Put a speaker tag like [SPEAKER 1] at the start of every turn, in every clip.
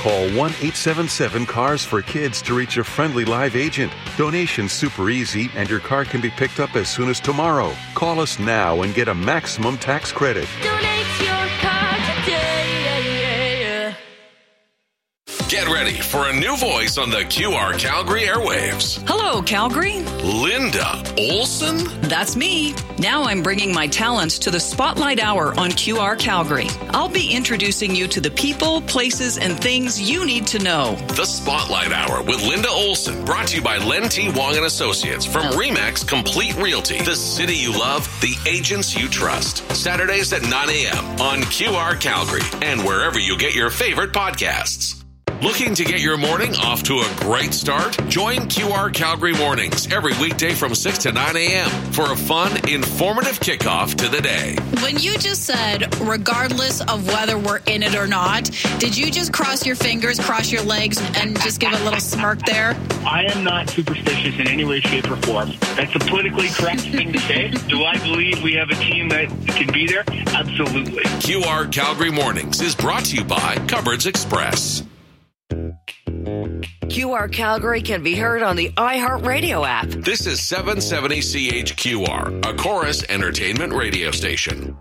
[SPEAKER 1] Call 1-877-CARS for Kids to reach a friendly live agent. Donation's super easy, and your car can be picked up as soon as tomorrow. Call us now and get a maximum tax credit.
[SPEAKER 2] Donate your car today.
[SPEAKER 3] Get ready for a new voice on the QR Calgary airwaves.
[SPEAKER 4] Hello, Calgary.
[SPEAKER 3] Linda Olson?
[SPEAKER 4] That's me. Now I'm bringing my talents to the Spotlight Hour on QR Calgary. I'll be introducing you to the people, places, and things you need to know.
[SPEAKER 3] The Spotlight Hour with Linda Olson, brought to you by Len T. Wong and Associates from Remax Complete Realty. The city you love, the agents you trust. Saturdays at 9 a.m. on QR Calgary and wherever you get your favorite podcasts. Looking to get your morning off to a great start? Join QR Calgary Mornings every weekday from 6 to 9 a.m. for a fun, informative kickoff to the day.
[SPEAKER 5] When you just said, regardless of whether we're in it or not, did you just cross your fingers, cross your legs, and just give a little smirk there?
[SPEAKER 6] I am not superstitious in any way, shape, or form. That's a politically correct thing to say. Do I believe we have a team that can be there? Absolutely.
[SPEAKER 3] QR Calgary Mornings is brought to you by Cupboards Express.
[SPEAKER 7] QR Calgary can be heard on the iHeartRadio app.
[SPEAKER 3] This is 770 CHQR, a Chorus Entertainment radio station.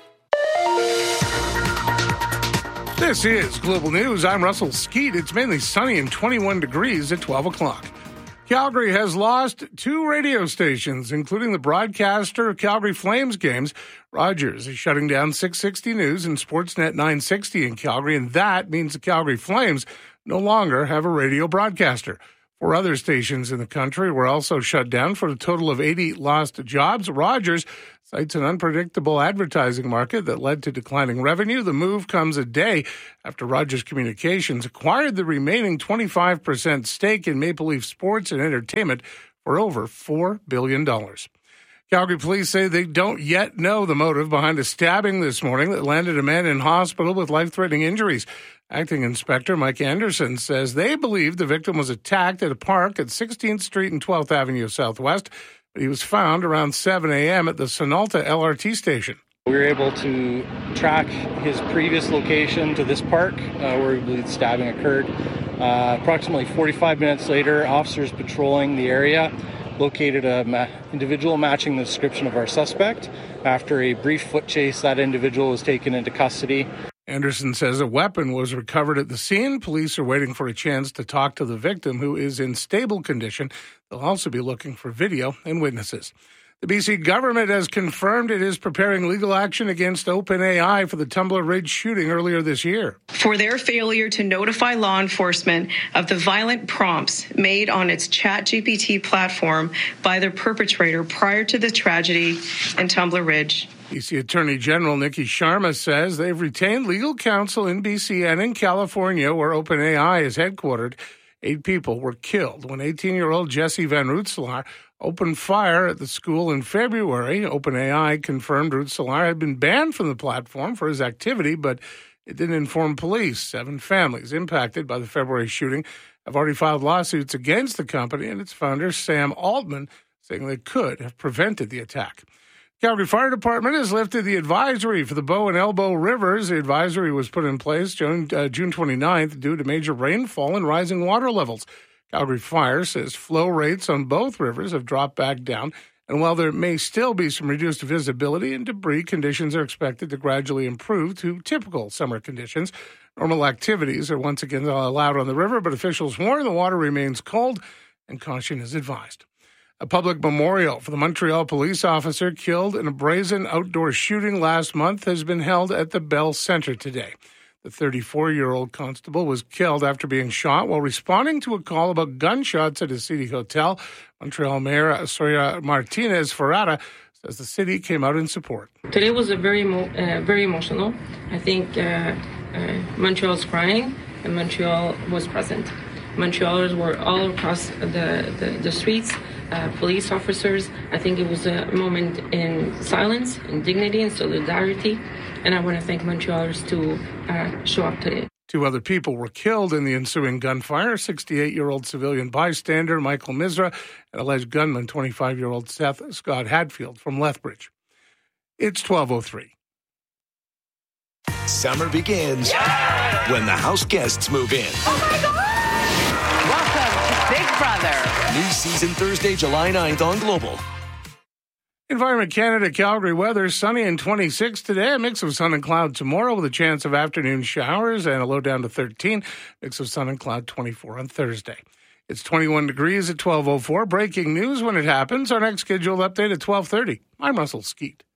[SPEAKER 8] This is Global News. I'm Russell Skeet. It's mainly sunny and 21 degrees at 12 o'clock. Calgary has lost 2 radio stations, including the broadcaster of Calgary Flames games. Rogers is shutting down 660 News and Sportsnet 960 in Calgary, and that means the Calgary Flames no longer have a radio broadcaster. 4 other stations in the country were also shut down for a total of 80 lost jobs. Rogers cites an unpredictable advertising market that led to declining revenue. The move comes a day after Rogers Communications acquired the remaining 25% stake in Maple Leaf Sports and Entertainment for over $4 billion. Calgary police say they don't yet know the motive behind a stabbing this morning that landed a man in hospital with life-threatening injuries. Acting Inspector Mike Anderson says they believe the victim was attacked at a park at 16th Street and 12th Avenue Southwest, but he was found around 7 a.m. at the Sonalta LRT station.
[SPEAKER 9] We were able to track his previous location to this park where we believe the stabbing occurred. Approximately 45 minutes later, officers patrolling the area located an individual matching the description of our suspect. After a brief foot chase, that individual was taken into custody.
[SPEAKER 8] Anderson says a weapon was recovered at the scene. Police are waiting for a chance to talk to the victim, who is in stable condition. They'll also be looking for video and witnesses. The BC government has confirmed it is preparing legal action against OpenAI for the Tumbler Ridge shooting earlier this year.
[SPEAKER 10] For their failure to notify law enforcement of the violent prompts made on its ChatGPT platform by the perpetrator prior to the tragedy in Tumbler Ridge.
[SPEAKER 8] BC Attorney General Nikki Sharma says they've retained legal counsel in BC and in California, where OpenAI is headquartered. 8 people were killed when 18-year-old Jesse Van Rootselaar opened fire at the school in February. OpenAI confirmed Rootselaar had been banned from the platform for his activity, but it didn't inform police. 7 families impacted by the February shooting have already filed lawsuits against the company and its founder, Sam Altman, saying they could have prevented the attack. Calgary Fire Department has lifted the advisory for the Bow and Elbow Rivers. The advisory was put in place June 29th due to major rainfall and rising water levels. Calgary Fire says flow rates on both rivers have dropped back down, and while there may still be some reduced visibility and debris, conditions are expected to gradually improve to typical summer conditions. Normal activities are once again allowed on the river, but officials warn the water remains cold and caution is advised. A public memorial for the Montreal police officer killed in a brazen outdoor shooting last month has been held at the Bell Centre today. The 34-year-old constable was killed after being shot while responding to a call about gunshots at a city hotel. Montreal Mayor Soria Martinez Ferrara says the city came out in support.
[SPEAKER 11] Today was a very emotional. I think Montreal's crying and Montreal was present. Montrealers were all across the streets, police officers. I think it was a moment in silence, in dignity, and solidarity. And I want to thank Montrealers to show up today.
[SPEAKER 8] 2 other people were killed in the ensuing gunfire. 68-year-old civilian bystander Michael Misra and alleged gunman 25-year-old Seth Scott Hadfield from Lethbridge. It's 12:03.
[SPEAKER 12] Summer begins when the house guests move in.
[SPEAKER 13] Oh my God! Welcome to Big Brother.
[SPEAKER 12] New season Thursday, July 9th on Global.
[SPEAKER 8] Environment Canada Calgary weather, sunny and 26 today. A mix of sun and cloud tomorrow with a chance of afternoon showers and a low down to 13. Mix of sun and cloud 24 on Thursday. It's 21 degrees at 12:04. Breaking news when it happens. Our next scheduled update at 12:30. I'm Russell Skeet.